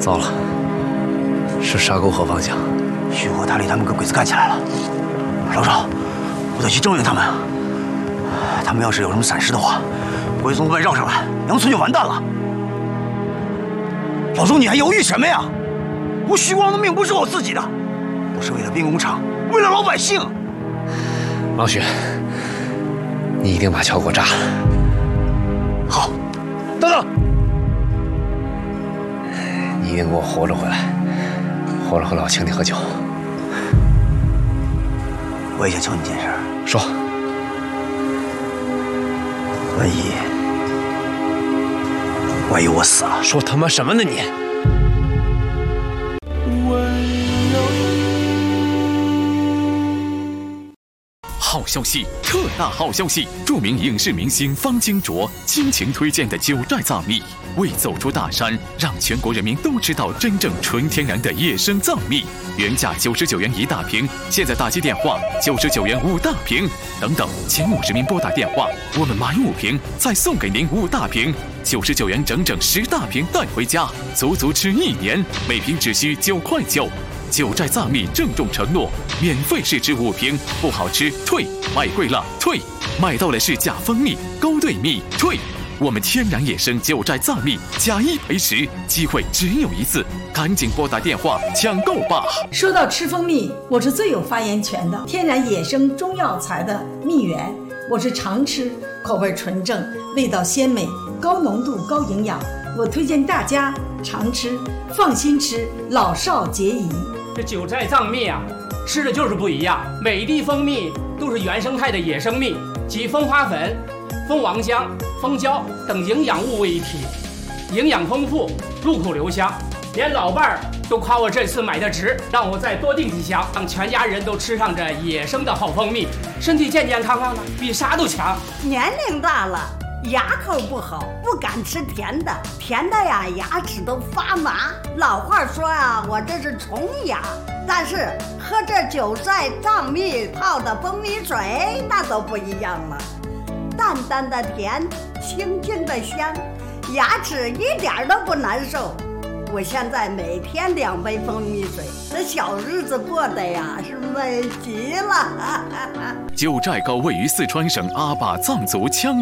糟了，是沙沟河方向。 徐火他里他们跟鬼子干起来了，老赵，我得去救援他们。他们要是有什么闪失的话，鬼子从外绕上来，杨村就完蛋了。老周，你还犹豫什么呀？我徐光的命不是我自己的，我是为了兵工厂，为了老百姓。 王雪，你一定把桥给我炸了。 好， 等等，你一定给我活着回来，活着和老亲家喝酒。 我也想求你件事。 说。 万一我死了， 说他妈什么呢你？ 好消息，特大好消息！著名影视明星方金卓倾情推荐的九寨藏蜜，为走出大山，让全国人民都知道真正纯天然的野生藏蜜。原价99元1大瓶，现在打击电话99元5大瓶。等等，前50名拨打电话，我们买5瓶再送给您5大瓶，99元整整10大瓶带回家，足足吃1年，每瓶只需9块9。九寨藏蜜郑重承诺，免费试吃5瓶，不好吃退，卖贵了退，买到了是假蜂蜜、勾兑蜜退。我们天然野生九寨藏蜜，假1赔10，机会只有一次，赶紧拨打电话抢购吧！ 说到吃蜂蜜，我是最有发言权的，天然野生中药材的蜜源，我是常吃，口味纯正，味道鲜美，高浓度高营养，我推荐大家常吃，放心吃，老少皆宜。 这九寨藏蜜啊，吃的就是不一样。每一滴蜂蜜都是原生态的野生蜜，集蜂花粉、蜂王浆、蜂胶等营养物为一体，营养丰富，入口留香。连老伴儿都夸我这次买的值，让我再多订几箱，让全家人都吃上这野生的好蜂蜜，身体健健康康的，比啥都强。 年龄大了，牙口不好，不敢吃甜的，甜的呀，牙齿都发麻。老话说啊，我这是虫牙，但是喝这九寨藏蜜泡的蜂蜜水那都不一样了，淡淡的甜，清清的香，牙齿一点都不难受。我现在每天2杯蜂蜜水，这小日子过得呀是美极了。 九寨沟位于四川省阿坝藏族羌